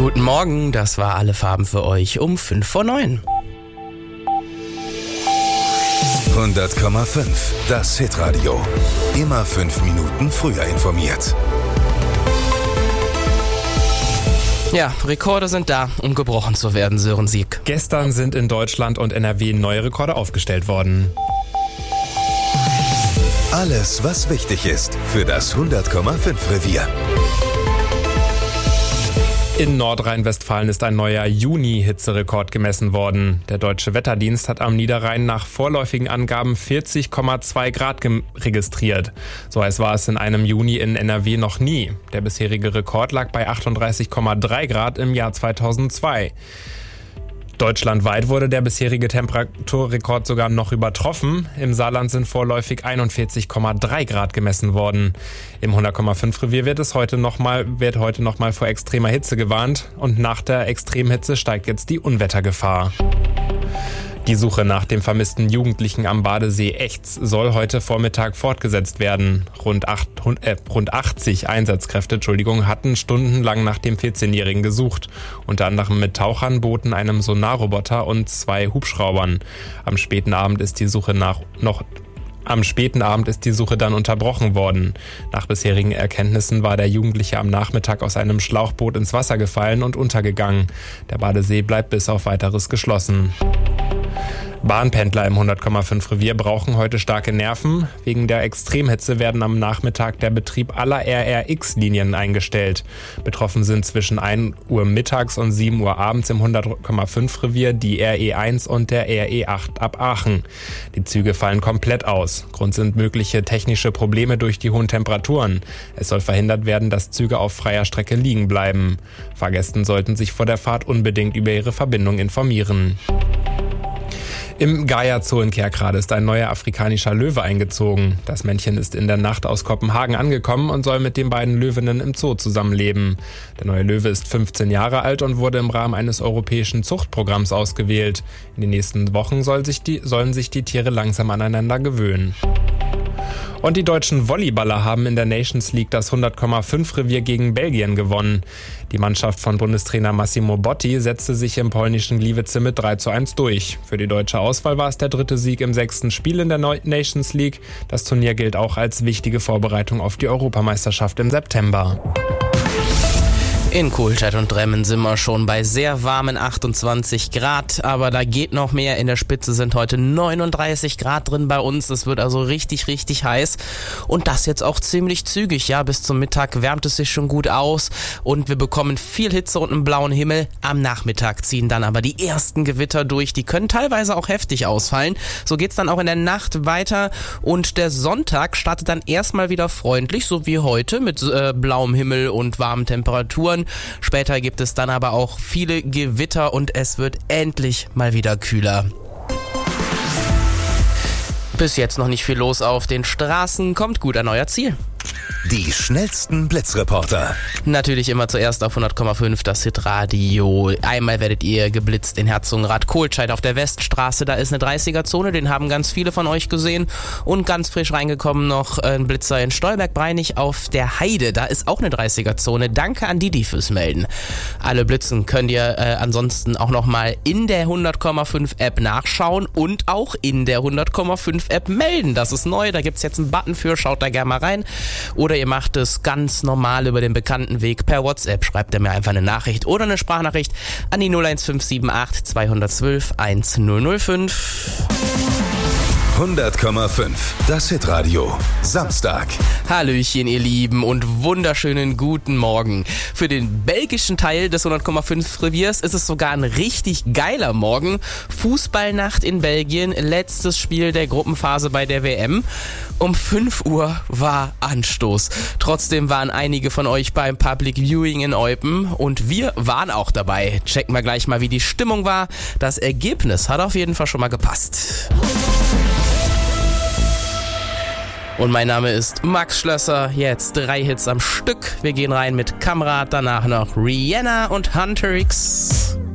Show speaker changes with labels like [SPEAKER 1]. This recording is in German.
[SPEAKER 1] Guten Morgen, das war alle Farben für euch um 8:55.
[SPEAKER 2] 100,5, das Hitradio. Immer 5 Minuten früher informiert.
[SPEAKER 1] Ja, Rekorde sind da, um gebrochen zu werden, Sören Sieg.
[SPEAKER 3] Gestern sind in Deutschland und NRW neue Rekorde aufgestellt worden.
[SPEAKER 2] Alles, was wichtig ist für das 100,5 Revier.
[SPEAKER 3] In Nordrhein-Westfalen ist ein neuer Juni-Hitzerekord gemessen worden. Der Deutsche Wetterdienst hat am Niederrhein nach vorläufigen Angaben 40,2 Grad registriert. So heiß war es in einem Juni in NRW noch nie. Der bisherige Rekord lag bei 38,3 Grad im Jahr 2002. Deutschlandweit wurde der bisherige Temperaturrekord sogar noch übertroffen. Im Saarland sind vorläufig 41,3 Grad gemessen worden. Im 100,5 Revier wird heute noch mal vor extremer Hitze gewarnt und nach der Extremhitze steigt jetzt die Unwettergefahr. Die Suche nach dem vermissten Jugendlichen am Badesee Echts soll heute Vormittag fortgesetzt werden. Rund 80 Einsatzkräfte hatten stundenlang nach dem 14-Jährigen gesucht. Unter anderem mit Tauchern, Booten, einem Sonarroboter und 2 Hubschraubern. Am späten Abend ist die Suche dann unterbrochen worden. Nach bisherigen Erkenntnissen war der Jugendliche am Nachmittag aus einem Schlauchboot ins Wasser gefallen und untergegangen. Der Badesee bleibt bis auf Weiteres geschlossen. Bahnpendler im 100,5 Revier brauchen heute starke Nerven. Wegen der Extremhitze werden am Nachmittag der Betrieb aller RRX-Linien eingestellt. Betroffen sind zwischen 1 Uhr mittags und 7 Uhr abends im 100,5 Revier die RE1 und der RE8 ab Aachen. Die Züge fallen komplett aus. Grund sind mögliche technische Probleme durch die hohen Temperaturen. Es soll verhindert werden, dass Züge auf freier Strecke liegen bleiben. Fahrgästen sollten sich vor der Fahrt unbedingt über ihre Verbindung informieren. Im Gaya Zoo in Kerkrade ist ein neuer afrikanischer Löwe eingezogen. Das Männchen ist in der Nacht aus Kopenhagen angekommen und soll mit den beiden Löwinnen im Zoo zusammenleben. Der neue Löwe ist 15 Jahre alt und wurde im Rahmen eines europäischen Zuchtprogramms ausgewählt. In den nächsten Wochen sollen sich die Tiere langsam aneinander gewöhnen. Und die deutschen Volleyballer haben in der Nations League das 100,5 Revier gegen Belgien gewonnen. Die Mannschaft von Bundestrainer Massimo Botti setzte sich im polnischen Gliwice mit 3:1 durch. Für die deutsche Auswahl war es der 3. Sieg im 6. Spiel in der Nations League. Das Turnier gilt auch als wichtige Vorbereitung auf die Europameisterschaft im September.
[SPEAKER 1] In Kohlstedt und Dremmen sind wir schon bei sehr warmen 28 Grad, aber da geht noch mehr. In der Spitze sind heute 39 Grad drin bei uns. Es wird also richtig, richtig heiß und das jetzt auch ziemlich zügig. Ja, bis zum Mittag wärmt es sich schon gut aus und wir bekommen viel Hitze und einen blauen Himmel. Am Nachmittag ziehen dann aber die ersten Gewitter durch. Die können teilweise auch heftig ausfallen. So geht's dann auch in der Nacht weiter und der Sonntag startet dann erstmal wieder freundlich, so wie heute mit blauem Himmel und warmen Temperaturen. Später gibt es dann aber auch viele Gewitter und es wird endlich mal wieder kühler. Bis jetzt noch nicht viel los auf den Straßen. Kommt gut an euer Ziel.
[SPEAKER 2] Die schnellsten Blitzreporter.
[SPEAKER 1] Natürlich immer zuerst auf 100,5 das Hitradio. Einmal werdet ihr geblitzt in Herzogenrath-Kohlscheid auf der Weststraße. Da ist eine 30er-Zone, den haben ganz viele von euch gesehen. Und ganz frisch reingekommen noch ein Blitzer in Stolberg-Breinig auf der Heide. Da ist auch eine 30er-Zone. Danke an Didi fürs Melden. Alle Blitzen könnt ihr ansonsten auch nochmal in der 100,5 App nachschauen und auch in der 100,5 App melden. Das ist neu, da gibt's jetzt einen Button für, schaut da gerne mal rein. Oder ihr macht es ganz normal über den bekannten Weg per WhatsApp. Schreibt ihr mir einfach eine Nachricht oder eine Sprachnachricht an die 01578 212 1005.
[SPEAKER 2] 100,5, das Hitradio, Samstag.
[SPEAKER 1] Hallöchen, ihr Lieben, und wunderschönen guten Morgen. Für den belgischen Teil des 100,5 Reviers ist es sogar ein richtig geiler Morgen. Fußballnacht in Belgien, letztes Spiel der Gruppenphase bei der WM. Um 5 Uhr war Anstoß. Trotzdem waren einige von euch beim Public Viewing in Eupen und wir waren auch dabei. Checken wir gleich mal, wie die Stimmung war. Das Ergebnis hat auf jeden Fall schon mal gepasst. Und mein Name ist Max Schlösser, jetzt 3 Hits am Stück. Wir gehen rein mit Kamrat, danach noch Rihanna und Hunter X.